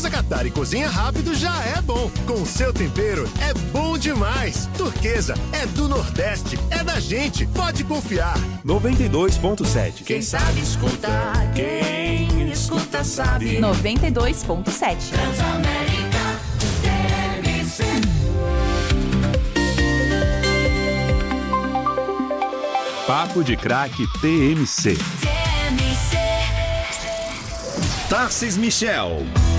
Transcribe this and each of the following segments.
Catar e cozinha rápido já é bom. Com o seu tempero é bom demais. Turquesa é do Nordeste, é da gente. Pode confiar. 92.7. Quem sabe escuta, quem escuta sabe. 92.7. Transamérica TMC. Papo de Craque TMC. Tarcísio Michel.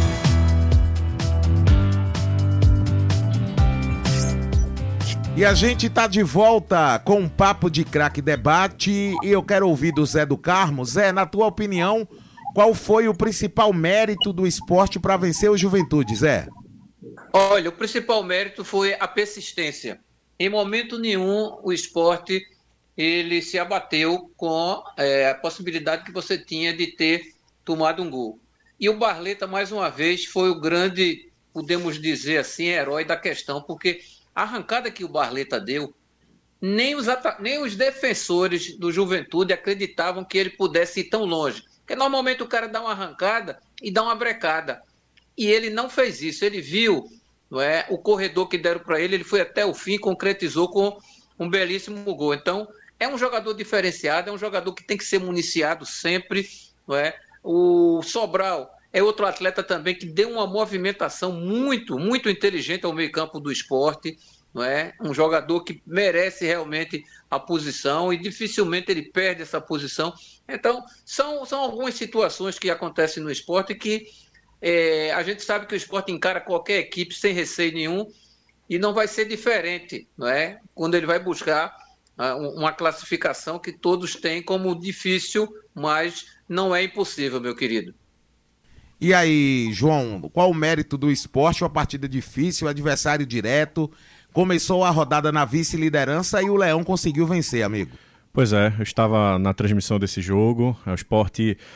E a gente tá de volta com um Papo de Craque Debate e eu quero ouvir do Zé do Carmo. Zé, na tua opinião, qual foi o principal mérito do esporte para vencer o Juventude, Zé? Olha, o principal mérito foi a persistência. Em momento nenhum o esporte ele se abateu com a possibilidade que você tinha de ter tomado um gol. E o Barleta, mais uma vez, foi o grande, podemos dizer assim, herói da questão, porque a arrancada que o Barleta deu, nem os defensores do Juventude acreditavam que ele pudesse ir tão longe. Porque normalmente o cara dá uma arrancada e dá uma brecada. E ele não fez isso. Ele viu, não é, o corredor que deram para ele foi até o fim, concretizou com um belíssimo gol. Então, é um jogador diferenciado, é um jogador que tem que ser municiado sempre. Não é? O Sobral é outro atleta também que deu uma movimentação muito, muito inteligente ao meio-campo do esporte, não é? Um jogador que merece realmente a posição e dificilmente ele perde essa posição. Então, são algumas situações que acontecem no esporte que a gente sabe que o esporte encara qualquer equipe sem receio nenhum e não vai ser diferente, não é? Quando ele vai buscar uma classificação que todos têm como difícil, mas não é impossível, meu querido. E aí, João, qual o mérito do esporte? Uma partida difícil, adversário direto, começou a rodada na vice-liderança e o Leão conseguiu vencer, amigo. Pois é, eu estava na transmissão desse jogo, o Sport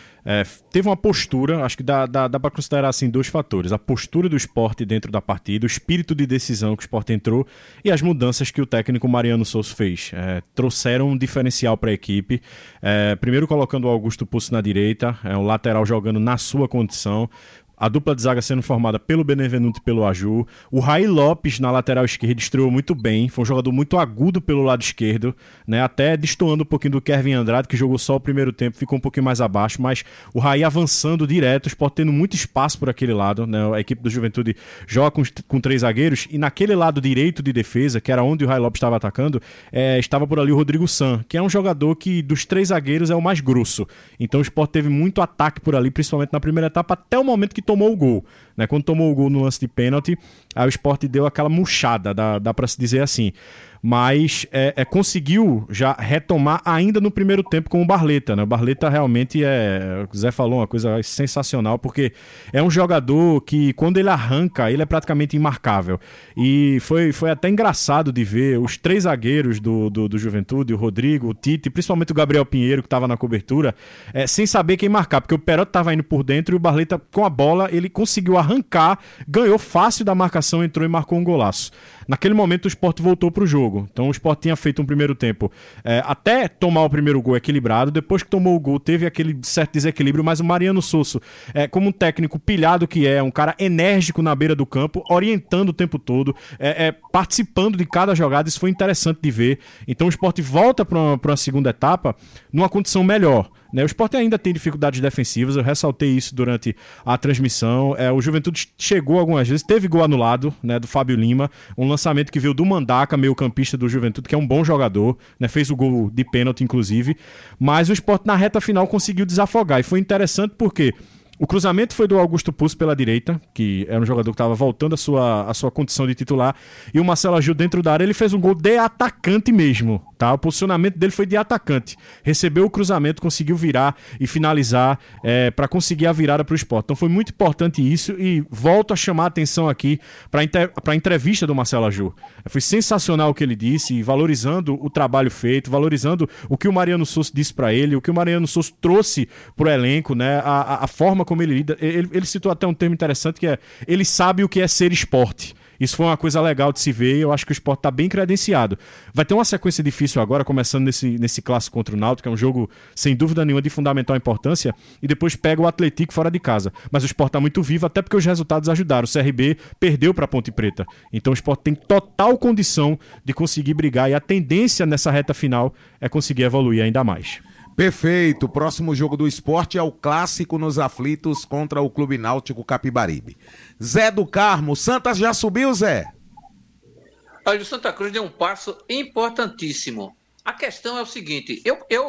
teve uma postura, acho que dá para considerar assim dois fatores, a postura do Sport dentro da partida, o espírito de decisão que o Sport entrou e as mudanças que o técnico Mariano Souza fez. Trouxeram um diferencial para a equipe, primeiro colocando o Augusto Pucci na direita, um lateral jogando na sua condição, a dupla de zaga sendo formada pelo Benevenuto e pelo Aju. O Raí Lopes na lateral esquerda estreou muito bem. Foi um jogador muito agudo pelo lado esquerdo, né? Até destoando um pouquinho do Kevin Andrade, que jogou só o primeiro tempo, ficou um pouquinho mais abaixo. Mas o Raí avançando direto, o Sport tendo muito espaço por aquele lado, né? A equipe do Juventude joga com três zagueiros. E naquele lado direito de defesa, que era onde o Raí Lopes estava atacando, estava por ali o Rodrigo San, que é um jogador que dos três zagueiros é o mais grosso. Então o Sport teve muito ataque por ali, principalmente na primeira etapa, até o momento que tomou o gol, né? Quando tomou o gol no lance de pênalti, aí o Sport deu aquela murchada, dá para se dizer assim. Mas conseguiu já retomar ainda no primeiro tempo com o Barleta, né? O Barleta realmente o Zé falou uma coisa sensacional, porque é um jogador que quando ele arranca, ele é praticamente imarcável. E foi até engraçado de ver os três zagueiros do Juventude, o Rodrigo, o Tite, principalmente o Gabriel Pinheiro, que estava na cobertura, sem saber quem marcar, porque o Perotti estava indo por dentro e o Barleta, com a bola, ele conseguiu arrancar, ganhou fácil da marcação, entrou e marcou um golaço. Naquele momento o Sport voltou para o jogo. Então o Sport tinha feito um primeiro tempo até tomar o primeiro gol equilibrado. Depois que tomou o gol teve aquele certo desequilíbrio, mas o Mariano Souza, como um técnico pilhado que um cara enérgico na beira do campo, orientando o tempo todo, participando de cada jogada. Isso foi interessante de ver. Então o Sport volta para uma segunda etapa numa condição melhor, né? O Sport ainda tem dificuldades defensivas, eu ressaltei isso durante a transmissão. O Juventude chegou algumas vezes, teve gol anulado, né, do Fábio Lima, um lançamento que veio do Mandaca, meio campista do Juventude, que é um bom jogador, né, fez o gol de pênalti inclusive, mas o Sport na reta final conseguiu desafogar, e foi interessante porque o cruzamento foi do Augusto Pucci pela direita, que era um jogador que estava voltando à sua condição de titular, e o Marcelo Gil dentro da área, ele fez um gol de atacante mesmo, tá? O posicionamento dele foi de atacante. Recebeu o cruzamento, conseguiu virar e finalizar para conseguir a virada para o Sport. Então foi muito importante isso, e volto a chamar a atenção aqui para a entrevista do Marcelo Gil. Foi sensacional o que ele disse, valorizando o trabalho feito, valorizando o que o Mariano Souza disse para ele, o que o Mariano Souza trouxe para o elenco, né? A forma como ele lida. Ele citou até um termo interessante que ele sabe o que é ser esporte. Isso foi uma coisa legal de se ver e eu acho que o Sport está bem credenciado. Vai ter uma sequência difícil agora, começando nesse clássico contra o Náutico, que é um jogo, sem dúvida nenhuma, de fundamental importância, e depois pega o Atlético fora de casa. Mas o Sport está muito vivo, até porque os resultados ajudaram. O CRB perdeu para a Ponte Preta. Então o Sport tem total condição de conseguir brigar, e a tendência nessa reta final é conseguir evoluir ainda mais. Perfeito. O próximo jogo do Sport é o clássico nos aflitos contra o Clube Náutico Capibaribe. Zé do Carmo, o Santa já subiu, Zé? Olha, o Santa Cruz deu um passo importantíssimo. A questão é o seguinte,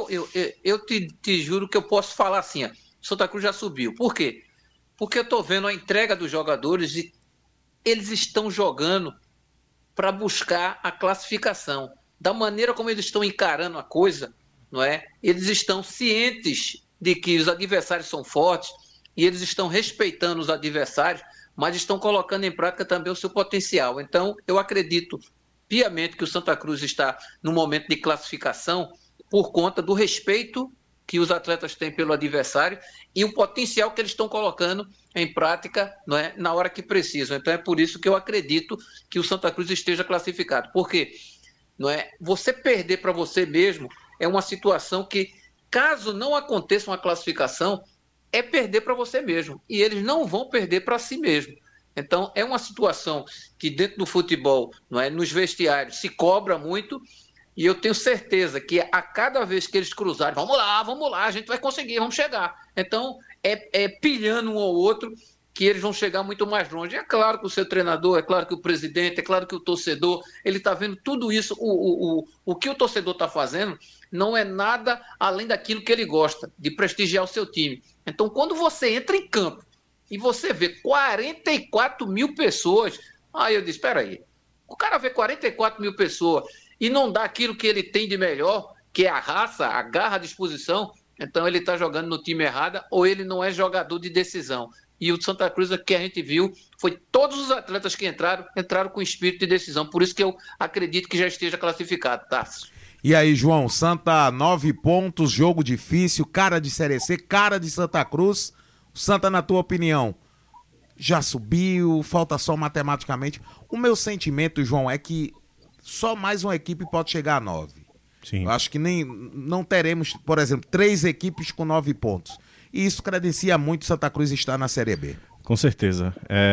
eu te juro que eu posso falar assim, ó, Santa Cruz já subiu. Por quê? Porque eu estou vendo a entrega dos jogadores e eles estão jogando para buscar a classificação. Da maneira como eles estão encarando a coisa, não é? Eles estão cientes de que os adversários são fortes e eles estão respeitando os adversários, mas estão colocando em prática também o seu potencial. Então, eu acredito piamente que o Santa Cruz está no momento de classificação por conta do respeito que os atletas têm pelo adversário e o potencial que eles estão colocando em prática, não é, na hora que precisam. Então, é por isso que eu acredito que o Santa Cruz esteja classificado. Por quê? Não é? Você perder para você mesmo é uma situação que, caso não aconteça uma classificação, é perder para você mesmo. E eles não vão perder para si mesmo. Então, é uma situação que dentro do futebol, não é, nos vestiários, se cobra muito, e eu tenho certeza que a cada vez que eles cruzarem, vamos lá, a gente vai conseguir, vamos chegar. Então, é pilhando um ao outro que eles vão chegar muito mais longe. É claro que o seu treinador, é claro que o presidente, é claro que o torcedor, ele está vendo tudo isso. O que o torcedor está fazendo não é nada além daquilo que ele gosta, de prestigiar o seu time. Então, quando você entra em campo e você vê 44 mil pessoas, aí eu disse, espera aí, o cara vê 44 mil pessoas e não dá aquilo que ele tem de melhor, que é a raça, a garra, a disposição, então ele está jogando no time errado ou ele não é jogador de decisão. E o Santa Cruz, que a gente viu, foi todos os atletas que entraram com espírito de decisão. Por isso que eu acredito que já esteja classificado, Tarso. E aí, João, Santa 9 pontos, jogo difícil, cara de Série C, cara de Santa Cruz. O Santa, na tua opinião, já subiu, falta só matematicamente. O meu sentimento, João, é que só mais uma equipe pode chegar a 9. Sim. Eu acho que não teremos, por exemplo, 3 equipes com 9 pontos. E isso credencia muito Santa Cruz estar na Série B. Com certeza.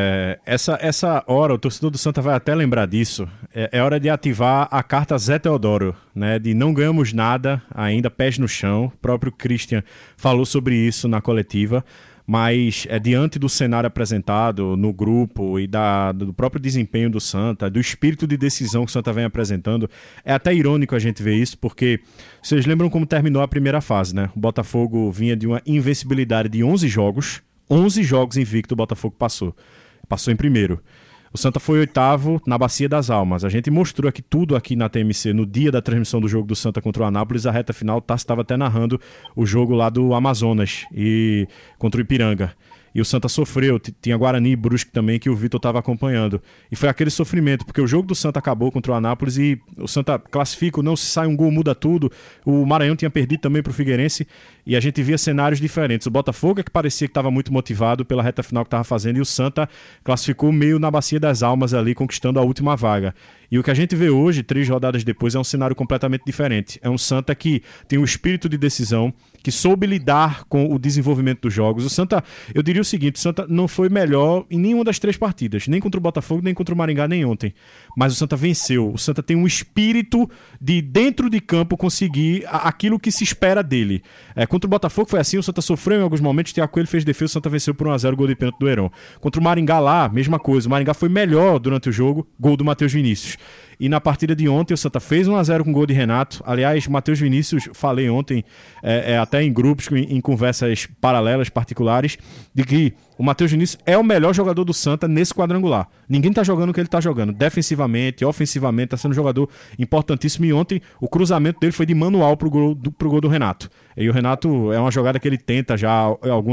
Essa hora, o torcedor do Santa vai até lembrar disso, é hora de ativar a carta Zé Teodoro, né? De não ganhamos nada ainda, pés no chão. O próprio Christian falou sobre isso na coletiva, mas diante do cenário apresentado no grupo e do próprio desempenho do Santa, do espírito de decisão que o Santa vem apresentando, é até irônico a gente ver isso, porque vocês lembram como terminou a primeira fase, né? O Botafogo vinha de uma invencibilidade de 11 jogos invicto, o Botafogo passou em primeiro. O Santa foi 8º na Bacia das Almas. A gente mostrou aqui tudo aqui na TMC no dia da transmissão do jogo do Santa contra o Anápolis. A reta final, o Tassi estava até narrando o jogo lá do Amazonas e contra o Ipiranga. E o Santa sofreu, tinha Guarani e Brusque também, que o Vitor estava acompanhando. E foi aquele sofrimento, porque o jogo do Santa acabou contra o Anápolis e o Santa classifica, não se sai um gol, muda tudo. O Maranhão tinha perdido também para o Figueirense e a gente via cenários diferentes. O Botafogo é que parecia que estava muito motivado pela reta final que estava fazendo e o Santa classificou meio na Bacia das Almas ali, conquistando a última vaga. E o que a gente vê hoje, 3 rodadas depois, é um cenário completamente diferente. É um Santa que tem um espírito de decisão, que soube lidar com o desenvolvimento dos jogos. O Santa, eu diria o seguinte, o Santa não foi melhor em nenhuma das 3 partidas, nem contra o Botafogo, nem contra o Maringá, nem ontem. Mas o Santa venceu. O Santa tem um espírito de, dentro de campo, conseguir aquilo que se espera dele. Contra o Botafogo foi assim, o Santa sofreu em alguns momentos, o Thiago Coelho fez defesa, o Santa venceu por 1-0, gol de pênalti do Heron. Contra o Maringá lá, mesma coisa. O Maringá foi melhor durante o jogo, gol do Matheus Vinícius. E na partida de ontem, o Santa fez 1-0 com gol de Renato. Aliás, Matheus Vinícius, falei ontem, até em grupos, em conversas paralelas, particulares, de que o Matheus Vinícius é o melhor jogador do Santa nesse quadrangular. Ninguém tá jogando o que ele tá jogando. Defensivamente, ofensivamente, tá sendo um jogador importantíssimo. E ontem, o cruzamento dele foi de manual pro gol do Renato. E o Renato é uma jogada que ele tenta já há algum